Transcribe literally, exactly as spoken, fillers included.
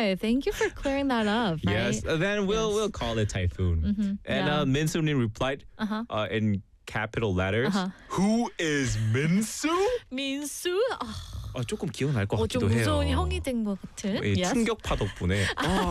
Okay, thank you for clearing that up. Yes, I, then we'll yes. we'll call it typhoon. Mhm, And yeah. uh, Min Soo-nin replied Uh-huh. uh, in capital letters. Uh-huh. Who is Min-soo? 민수? 아, 어, 조금 기억날 것 어, 좀 같기도 해요. 무서운 형이 된 것 같은. 이 Yes. 충격파 덕분에. 아,